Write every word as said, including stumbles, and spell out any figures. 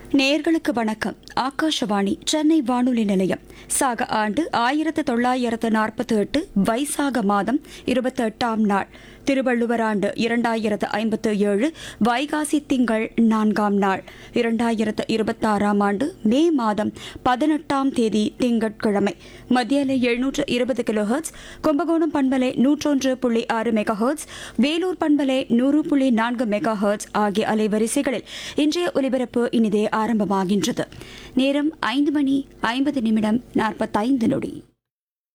நேயர்களுக்கு வணக்கம். ஆகாஷவாணி சென்னை வானொலி நிலையம். சாக ஆண்டு ஆயிரத்து தொள்ளாயிரத்து நாற்பத்தி எட்டு வைசாக மாதம் இருபத்தி எட்டாம் நாள், திருவள்ளுவர் ஆண்டு இரண்டாயிரத்து ஐம்பத்து ஏழு வைகாசி திங்கள் நான்காம் நாள், இரண்டாயிரத்து இருபத்தாறாம் ஆண்டு மே மாதம் பதினெட்டாம் தேதி திங்கட்கிழமை. மத்திய எழுநூற்று இருபது கிலோ ஹெர்ட்ஸ், கும்பகோணம் பண்பலை நூற்றொன்று புள்ளி ஆறு மெகா ஹெர்ட்ஸ், வேலூர் பண்பலை நூறு புள்ளி நான்கு மெகா ஹெர்ட்ஸ் ஆகிய அலைவரிசைகளில் இன்றைய ஒலிபரப்பு இனிதே ஆரம்பமாகின்றது. நேரம் ஐந்து மணி ஐம்பது நிமிடம் நாற்பத்தைந்து நொடி.